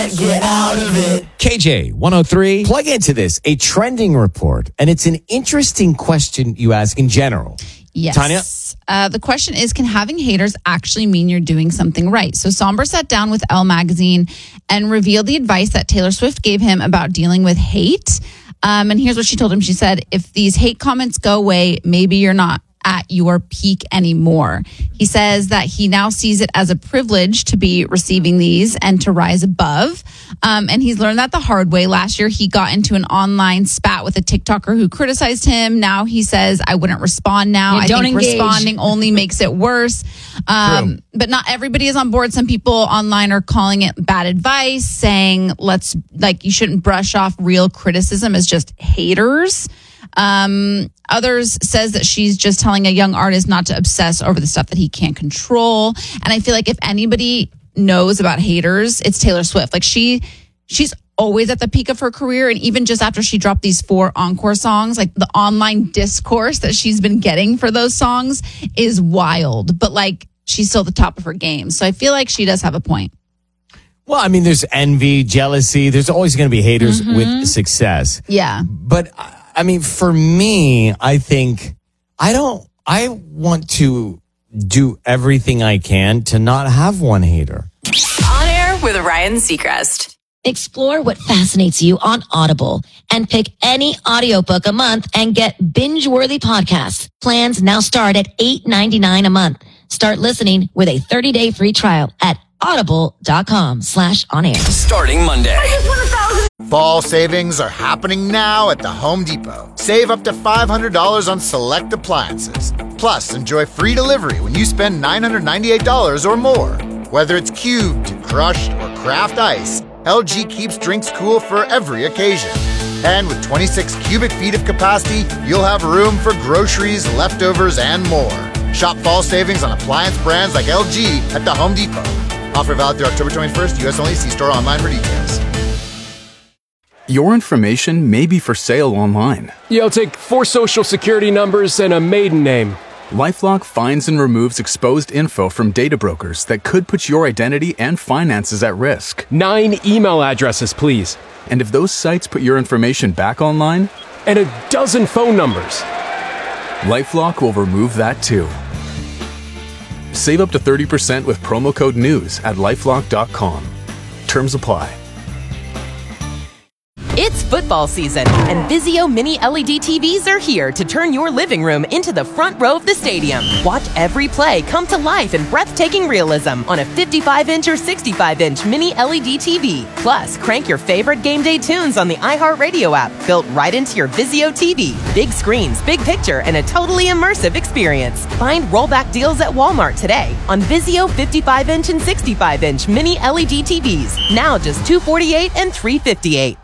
Get out of it. KJ 103. Plug into this, a trending report, and it's an interesting question you ask in general. Yes. Tanya? The question is, can having haters actually mean you're doing something right? So Somber sat down with Elle magazine and revealed the advice that Taylor Swift gave him about dealing with hate. And here's what she told him. She said, if these hate comments go away, maybe you're not at your peak anymore. He says that he now sees it as a privilege to be receiving these and to rise above. And he's learned that the hard way. Last year, he got into an online spat with a TikToker who criticized him. Now he says, I wouldn't respond now. I think responding only makes it worse. But not everybody is on board. Some people online are calling it bad advice, saying, you shouldn't brush off real criticism as just haters. Others says that she's just telling a young artist not to obsess over the stuff that he can't control. And I feel like if anybody knows about haters, it's Taylor Swift. Like she's always at the peak of her career. And even just after she dropped these 4 encore songs, like the online discourse that she's been getting for those songs is wild. But like she's still at the top of her game. So I feel like she does have a point. Well, I mean, there's envy, jealousy. There's always going to be haters with success. Yeah. But I mean, for me, I think I want to do everything I can to not have one hater. On Air with Ryan Seacrest. Explore what fascinates you on Audible and pick any audiobook a month and get binge-worthy podcasts. Plans now start at $8.99 a month. Start listening with a 30-day free trial at audible.com/onair. Starting Monday. Fall savings are happening now at the Home Depot. Save up to $500 on select appliances. Plus, enjoy free delivery when you spend $998 or more. Whether it's cubed, crushed, or craft ice, LG keeps drinks cool for every occasion. And with 26 cubic feet of capacity, you'll have room for groceries, leftovers, and more. Shop fall savings on appliance brands like LG at the Home Depot. Offer valid through October 21st, U.S. only. See store online for details. Your information may be for sale online. Yeah, I'll take 4 social security numbers and a maiden name. LifeLock finds and removes exposed info from data brokers that could put your identity and finances at risk. 9 email addresses, please. And if those sites put your information back online? And a dozen phone numbers. LifeLock will remove that too. Save up to 30% with promo code NEWS at LifeLock.com. Terms apply. It's football season, and Vizio Mini LED TVs are here to turn your living room into the front row of the stadium. Watch every play come to life in breathtaking realism on a 55-inch or 65-inch Mini LED TV. Plus, crank your favorite game day tunes on the iHeartRadio app, built right into your Vizio TV. Big screens, big picture, and a totally immersive experience. Find rollback deals at Walmart today on Vizio 55-inch and 65-inch Mini LED TVs. Now just $248 and $358.